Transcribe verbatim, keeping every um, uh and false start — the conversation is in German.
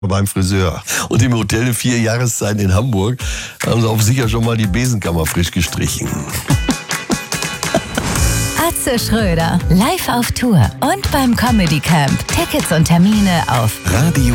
beim Friseur. Und im Hotel in vier Jahreszeiten in Hamburg haben sie auf sicher schon mal die Besenkammer frisch gestrichen. Atze Schröder, live auf Tour und beim Comedy Camp. Tickets und Termine auf Radio